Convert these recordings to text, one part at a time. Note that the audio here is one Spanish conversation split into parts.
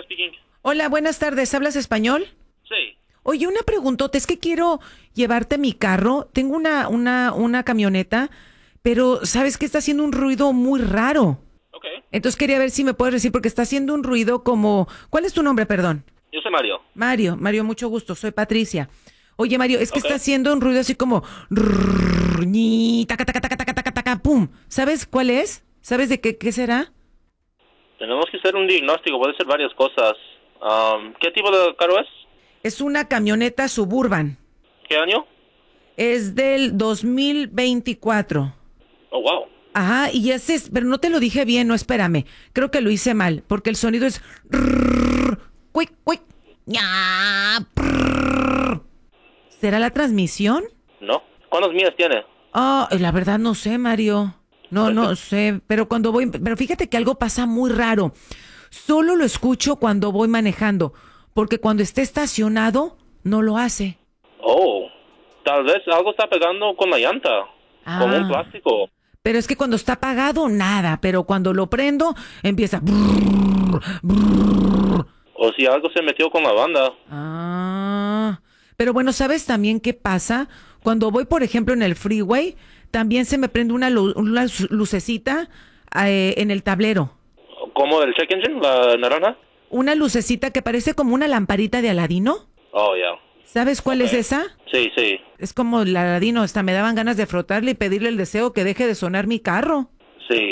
speaking. Hola, buenas tardes. ¿Hablas español? Sí. Oye, una preguntota. Es que quiero llevarte mi carro. Tengo una camioneta, pero ¿sabes que está haciendo un ruido muy raro? Ok. Entonces quería ver si me puedes decir, porque está haciendo un ruido como... ¿Cuál es tu nombre, perdón? Yo soy Mario. Mario, mucho gusto. Soy Patricia. Oye, Mario, es que Ok. está haciendo un ruido así como... rrrr, ñi, taca, taca, taca, taca, taca, taca, pum. ¿Sabes cuál es? ¿Sabes de qué será? Tenemos que hacer un diagnóstico. Puede ser varias cosas. ¿Qué tipo de carro es? Es una camioneta Suburban. ¿Qué año? Es del 2024. Oh, wow. Ajá, y ese es, pero no te lo dije bien, no, espérame. Creo que lo hice mal, porque el sonido es rrrr, cuic, cuic, ña, prrr. ¿Será la transmisión? No. ¿Cuántas millas tiene? Ah, la verdad no sé, Mario. No sé, pero pero fíjate que algo pasa muy raro. Solo lo escucho cuando voy manejando, porque cuando esté estacionado no lo hace. Oh. Tal vez algo está pegando con la llanta. Como un plástico. Pero es que cuando está apagado, nada. Pero cuando lo prendo, empieza... brrr, brrr. O si algo se metió con la banda. Pero bueno, ¿sabes también qué pasa? Cuando voy, por ejemplo, en el freeway, también se me prende una lucecita en el tablero. ¿Como el check engine? ¿La naranja? Una lucecita que parece como una lamparita de Aladino. Oh, ya. ¿Sabes cuál es esa? Sí, sí. Es como el Aladino, hasta me daban ganas de frotarle y pedirle el deseo que deje de sonar mi carro. Sí.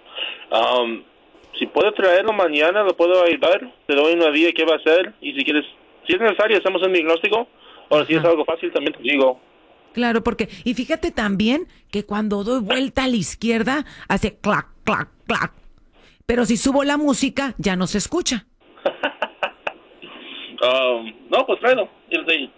Si puedes traerlo mañana, lo puedo ayudar. Te doy una día qué va a hacer. Y si quieres, si es necesario, hacemos un diagnóstico. O si es algo fácil, también te digo. Claro, porque, y fíjate también que cuando doy vuelta a la izquierda, hace clac, clac, clac. Pero si subo la música, ya no se escucha. No, pues tráelo.